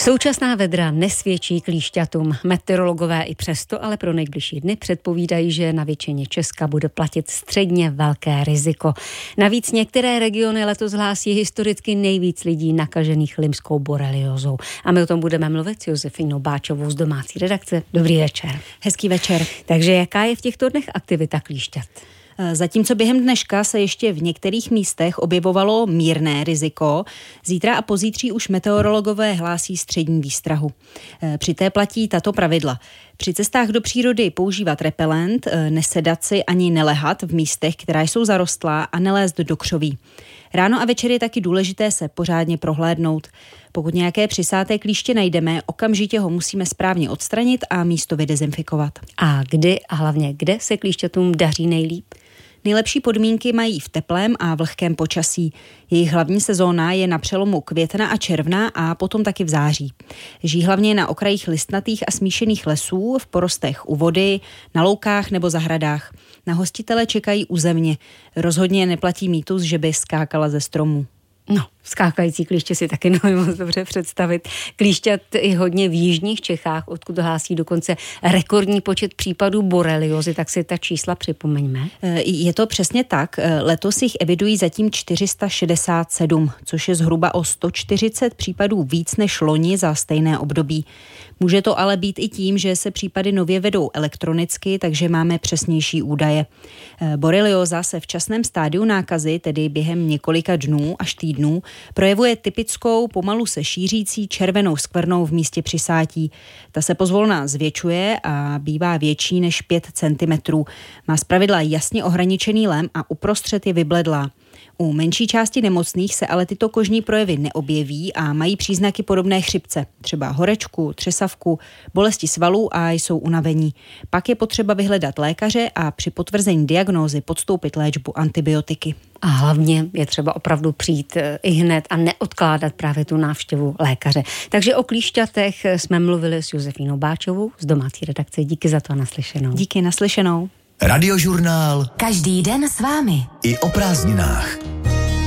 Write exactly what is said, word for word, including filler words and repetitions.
Současná vedra nesvědčí klíšťatům. Meteorologové i přesto, ale pro nejbližší dny předpovídají, že na většině Česka bude platit středně velké riziko. Navíc některé regiony letos hlásí historicky nejvíc lidí nakažených limskou boreliózou. A my o tom budeme mluvit s Josefinou Báčovou z domácí redakce. Dobrý večer. Hezký večer. Takže jaká je v těchto dnech aktivita klíšťat? Zatímco během dneška se ještě v některých místech objevovalo mírné riziko, zítra a pozítří už meteorologové hlásí střední výstrahu. Při té platí tato pravidla. Při cestách do přírody používat repelent, nesedat si ani nelehat v místech, která jsou zarostlá, a nelézt do křoví. Ráno a večer je taky důležité se pořádně prohlédnout. Pokud nějaké přisáté klíště najdeme, okamžitě ho musíme správně odstranit a místo vydezinfikovat. A kdy a hlavně kde se klíšťatům daří nejlíp? Nejlepší podmínky mají v teplém a vlhkém počasí. Jejich hlavní sezóna je na přelomu května a června a potom taky v září. Žijí hlavně na okrajích listnatých a smíšených lesů, v porostech u vody, na loukách nebo zahradách. Na hostitele čekají u země. Rozhodně neplatí mýtus, že by skákala ze stromů. No, skákající klíště si taky nemůžu moc dobře představit. Klíšťat i hodně v jižních Čechách, odkud hlásí dokonce rekordní počet případů boreliózy, tak si ta čísla připomeňme. Je to přesně tak. Letos jich evidují zatím čtyři sta šedesát sedm, což je zhruba o sto čtyřicet případů víc než loni za stejné období. Může to ale být i tím, že se případy nově vedou elektronicky, takže máme přesnější údaje. Borelióza se v časném stádiu nákazy, tedy během několika dnů až týdnů, projevuje typickou, pomalu se šířící červenou skvrnou v místě přisátí. Ta se pozvolna zvětšuje a bývá větší než pět centimetrů. Má zpravidla jasně ohraničený lem a uprostřed je vybledlá. U menší části nemocných se ale tyto kožní projevy neobjeví a mají příznaky podobné chřipce, třeba horečku, třesavku, bolesti svalů a jsou unavení. Pak je potřeba vyhledat lékaře a při potvrzení diagnózy podstoupit léčbu antibiotiky. A hlavně je třeba opravdu přijít i hned a neodkládat právě tu návštěvu lékaře. Takže o klíšťatech jsme mluvili s Josefinou Báčovou z domácí redakce. Díky za to a naslyšenou. Díky, naslyšenou. Radiožurnál. Každý den s vámi. I o prázdninách.